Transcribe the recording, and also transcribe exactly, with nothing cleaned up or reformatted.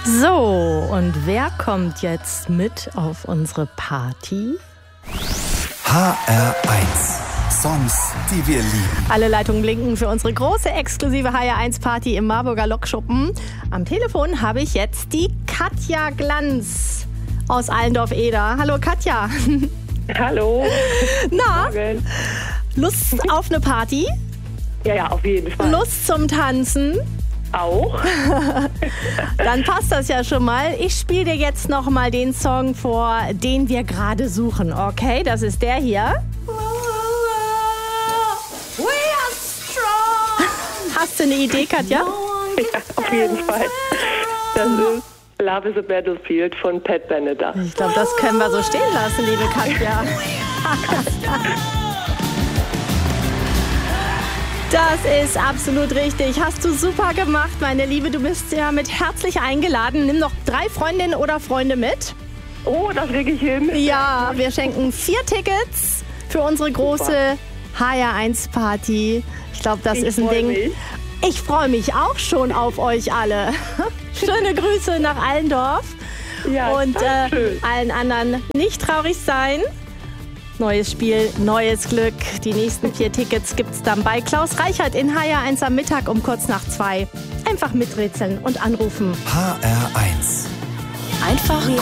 So, und wer kommt jetzt mit auf unsere Party? H R eins. Songs, die wir lieben. Alle Leitungen blinken für unsere große exklusive H R eins Party im Marburger Lokschuppen. Am Telefon habe ich jetzt die Katja Glanz aus Allendorf-Eder. Hallo Katja. Hallo. Na, Lust auf eine Party? Ja, ja, auf jeden Fall. Lust zum Tanzen? Auch. Dann passt das ja schon mal. Ich spiele dir jetzt noch mal den Song vor, den wir gerade suchen. Okay, das ist der hier. Hast du eine Idee, Katja? Ja, auf jeden Fall. Das ist Love is a Battlefield von Pat Benatar. Ich glaube, das können wir so stehen lassen, liebe Katja. Das ist absolut richtig. Hast du super gemacht, meine Liebe. Du bist ja mit herzlich eingeladen. Nimm noch drei Freundinnen oder Freunde mit. Oh, das kriege ich hin. Ja, wir schenken vier Tickets für unsere große H R eins Party. Ich glaube, das Ich ist ein freu Ding. mich. Ich freue mich auch schon auf euch alle. Schöne Grüße nach Allendorf. Ja, Und äh, schön. allen anderen nicht traurig sein. Neues Spiel, neues Glück. Die nächsten vier Tickets gibt's dann bei Klaus Reichert in H R eins am Mittag um kurz nach zwei. Einfach miträtseln und anrufen. H R eins. Einfach